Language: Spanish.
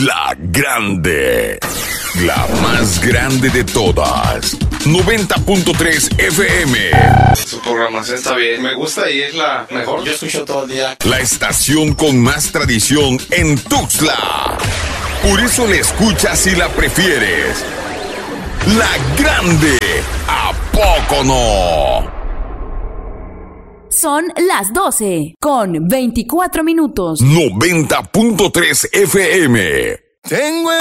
La Grande. La más grande de todas. 90.3 FM. Su programación está bien. Me gusta y es la mejor. Yo escucho todo el día. La estación con más tradición en Tuxtla. Por eso la escuchas y la prefieres. La Grande. ¿A poco no? Son las 12 con 24 minutos. 90.3 FM. Tengo